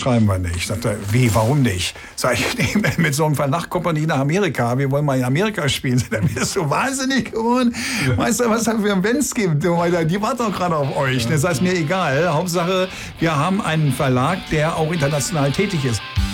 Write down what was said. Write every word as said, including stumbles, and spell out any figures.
unterschreiben wir nicht. Ich sagte, wie, warum nicht? Sag ich, nee, mit so einem Verlag kommt man nicht nach Amerika. Wir wollen mal in Amerika spielen. Dann bist du wahnsinnig geworden. Ja. Weißt du, was es für Bands gibt? Die warten doch gerade auf euch. Ja. Das heißt mir egal. Hauptsache, wir haben einen Verlag, der auch international tätig ist.